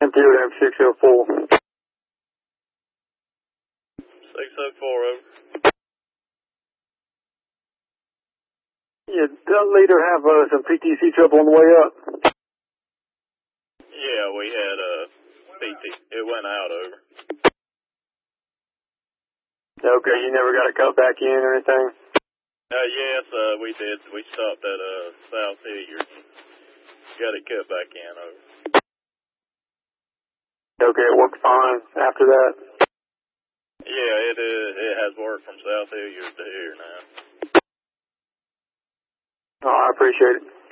Interior M604. 604, over. Yeah, did that leader have some PTC trouble on the way up? Yeah, we had PT. It went out, over. Okay, you never got to cut back in or anything? Yes, we did. We stopped at South Hilliard. Got it cut back in, over. Okay, it worked fine after that? Yeah, it has worked from South Hilliard to here now. Oh, I appreciate it.